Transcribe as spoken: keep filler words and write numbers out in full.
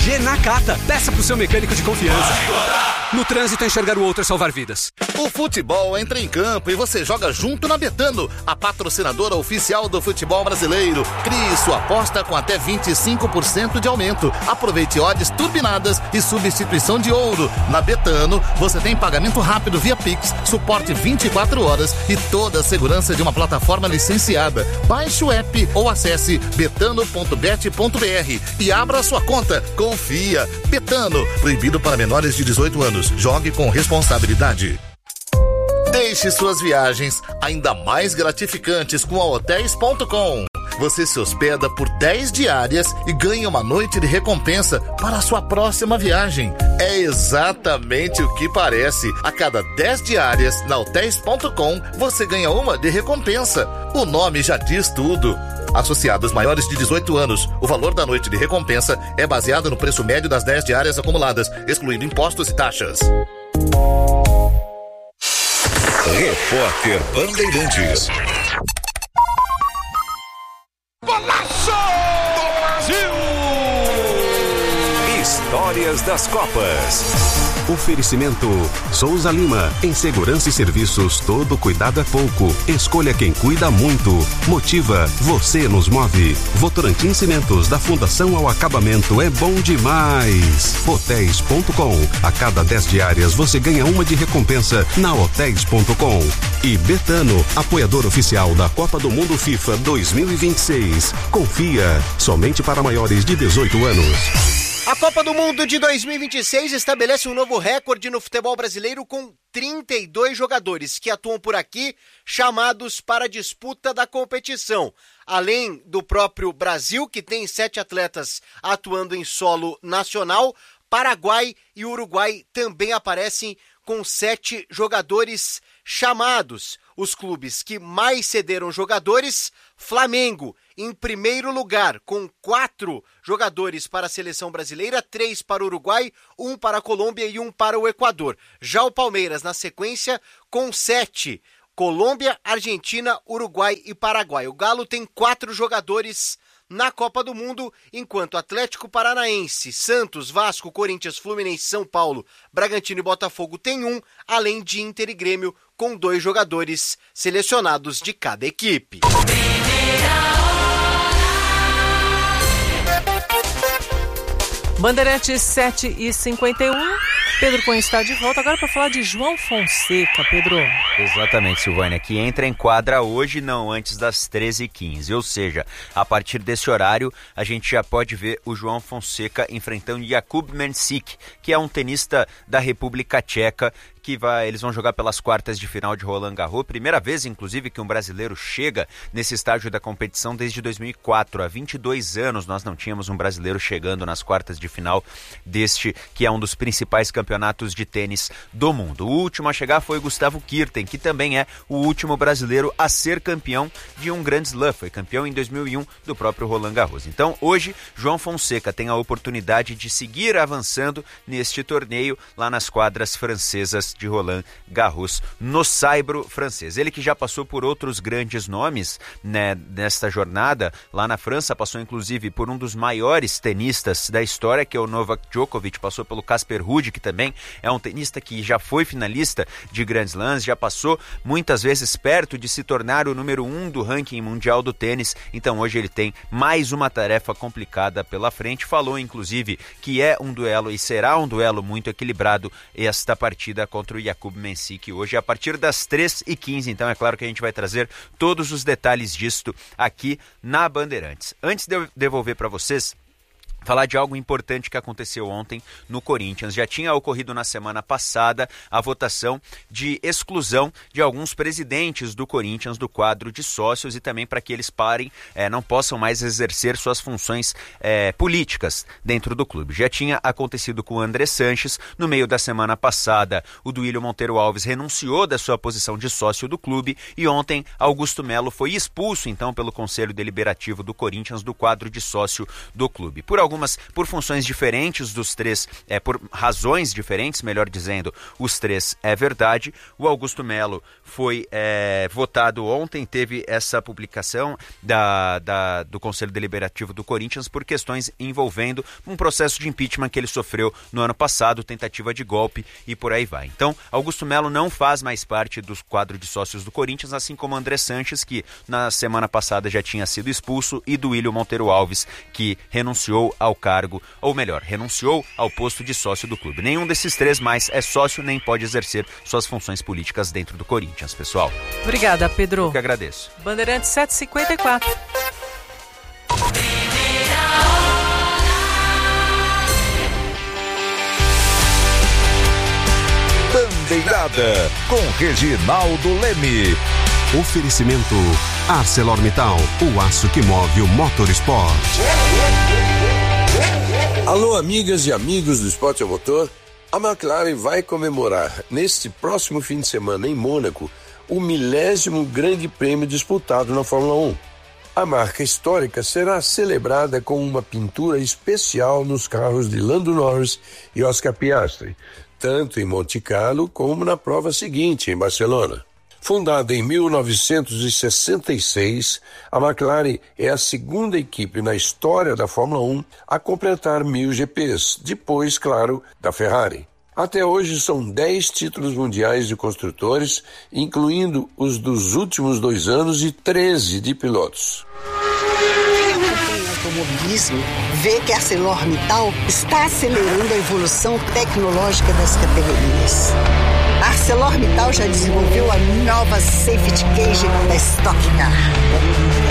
G Nakata, peça pro seu mecânico de confiança. No trânsito, enxergar o outro é salvar vidas. O futebol entra em campo e você joga junto na Betano, a patrocinadora oficial do futebol brasileiro. Crie sua aposta com até vinte e cinco por cento de aumento. Aproveite odds turbinadas e substituição de ouro. Na Betano, você tem pagamento rápido via Pix, suporte vinte e quatro horas e toda a segurança de uma plataforma licenciada. Baixe o app ou acesse betano ponto bet ponto br e abra sua conta. Confia. Betano, proibido para menores de dezoito anos. Jogue com responsabilidade. Deixe suas viagens ainda mais gratificantes com a hotéis ponto com. Você se hospeda por dez diárias e ganha uma noite de recompensa para a sua próxima viagem. É exatamente o que parece. A cada dez diárias na hotéis ponto com, você ganha uma de recompensa. O nome já diz tudo. Associados maiores de dezoito anos, o valor da noite de recompensa é baseado no preço médio das dez diárias acumuladas, excluindo impostos e taxas. Repórter Bandeirantes. Golaço do Brasil! Histórias das Copas. Oferecimento Souza Lima. Em segurança e serviços, todo cuidado é pouco. Escolha quem cuida muito. Motiva, você nos move. Votorantim Cimentos, da fundação ao acabamento, é bom demais. hotéis ponto com. A cada dez diárias você ganha uma de recompensa na hotéis ponto com. E Betano, apoiador oficial da Copa do Mundo FIFA dois mil e vinte e seis. Confia, somente para maiores de dezoito anos. A Copa do Mundo de dois mil e vinte e seis estabelece um novo recorde no futebol brasileiro com trinta e dois jogadores que atuam por aqui, chamados para a disputa da competição. Além do próprio Brasil, que tem sete atletas atuando em solo nacional, Paraguai e Uruguai também aparecem com sete jogadores chamados. Os clubes que mais cederam jogadores, Flamengo em primeiro lugar, com quatro jogadores para a seleção brasileira, três para o Uruguai, um para a Colômbia e um para o Equador. Já o Palmeiras na sequência com sete, Colômbia, Argentina, Uruguai e Paraguai. O Galo tem quatro jogadores na Copa do Mundo, enquanto Atlético Paranaense, Santos, Vasco, Corinthians, Fluminense, São Paulo, Bragantino e Botafogo tem um, além de Inter e Grêmio, com dois jogadores selecionados de cada equipe. Bandeirantes sete e cinquenta e um, Pedro Cunha está de volta agora para falar de João Fonseca, Pedro. Exatamente, Silvânia, que entra em quadra hoje, não antes das treze e quinze, ou seja, a partir desse horário a gente já pode ver o João Fonseca enfrentando Jakub Mensik, que é um tenista da República Tcheca, que vai, eles vão jogar pelas quartas de final de Roland Garros, primeira vez inclusive que um brasileiro chega nesse estágio da competição desde dois mil e quatro, há vinte e dois anos nós não tínhamos um brasileiro chegando nas quartas de final deste que é um dos principais campeonatos de tênis do mundo. O último a chegar foi Gustavo Kirten, que também é o último brasileiro a ser campeão de um Grand Slam, foi campeão em dois mil e um do próprio Roland Garros. Então hoje João Fonseca tem a oportunidade de seguir avançando neste torneio lá nas quadras francesas de Roland Garros, no saibro francês. Ele que já passou por outros grandes nomes, né, nesta jornada, lá na França, passou inclusive por um dos maiores tenistas da história, que é o Novak Djokovic, passou pelo Casper Ruud, que também é um tenista que já foi finalista de Grand Slams, já passou muitas vezes perto de se tornar o número um do ranking mundial do tênis, então hoje ele tem mais uma tarefa complicada pela frente, falou inclusive que é um duelo e será um duelo muito equilibrado esta partida contra o Jakub Mensik hoje a partir das três e quinze, então é claro que a gente vai trazer todos os detalhes disto aqui na Bandeirantes. Antes de eu devolver para vocês, falar de algo importante que aconteceu ontem no Corinthians. Já tinha ocorrido na semana passada a votação de exclusão de alguns presidentes do Corinthians do quadro de sócios e também para que eles parem, é, não possam mais exercer suas funções é, políticas dentro do clube. Já tinha acontecido com o André Sanches. No meio da semana passada, o Duílio Monteiro Alves renunciou da sua posição de sócio do clube e ontem Augusto Melo foi expulso então pelo Conselho Deliberativo do Corinthians do quadro de sócio do clube. Por algumas por funções diferentes dos três, é, por razões diferentes, melhor dizendo, os três é verdade. O Augusto Melo foi é, votado ontem, teve essa publicação da, da, do Conselho Deliberativo do Corinthians por questões envolvendo um processo de impeachment que ele sofreu no ano passado, tentativa de golpe e por aí vai. Então, Augusto Melo não faz mais parte do quadro de sócios do Corinthians, assim como André Sanches, que na semana passada já tinha sido expulso, e do William Monteiro Alves, que renunciou ao cargo, ou melhor, renunciou ao posto de sócio do clube. Nenhum desses três mais é sócio nem pode exercer suas funções políticas dentro do Corinthians, pessoal. Obrigada, Pedro. Eu que agradeço. Bandeirantes sete e cinquenta e quatro. Bandeirada com Reginaldo Leme. Oferecimento ArcelorMittal, o aço que move o motorsport. Alô, amigas e amigos do Esporte ao Motor. A McLaren vai comemorar neste próximo fim de semana em Mônaco o milésimo grande prêmio disputado na Fórmula um. A marca histórica será celebrada com uma pintura especial nos carros de Lando Norris e Oscar Piastri, tanto em Monte Carlo como na prova seguinte, em Barcelona. Fundada em mil novecentos e sessenta e seis, a McLaren é a segunda equipe na história da Fórmula um a completar mil G Ps, depois, claro, da Ferrari. Até hoje são dez títulos mundiais de construtores, incluindo os dos últimos dois anos e treze de pilotos. Automobilismo vê que a ArcelorMittal está acelerando a evolução tecnológica das categorias. A ArcelorMittal já desenvolveu a nova Safety Cage da Stock Car.